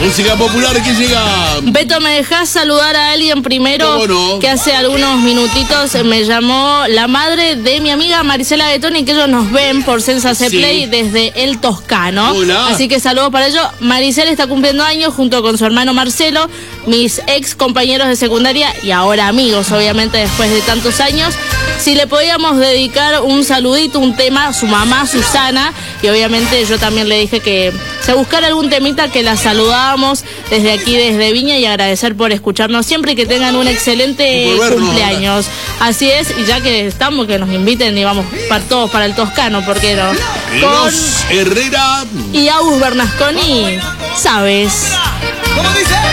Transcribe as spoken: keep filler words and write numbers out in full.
Música popular que llega. Beto, ¿me dejás saludar a alguien primero? No? Que hace algunos minutitos me llamó la madre de mi amiga Marisela Betoni, que ellos nos ven por Sensa C Play sí. desde El Toscano. Hola. Así que saludos para ellos. Marisela está cumpliendo años junto con su hermano Marcelo, mis ex compañeros de secundaria y ahora amigos, obviamente, después de tantos años. Si le podíamos dedicar un saludito, un tema a su mamá Susana, y obviamente yo también le dije que se buscara algún temita, que la saludábamos desde aquí, desde Viña, y agradecer por escucharnos siempre y que tengan un excelente cumpleaños. Así es, y ya que estamos, que nos inviten y vamos para todos para el Toscano, ¿por qué no? Con Los Herrera y Agus Bernasconi, ¿sabes? ¿Cómo dice?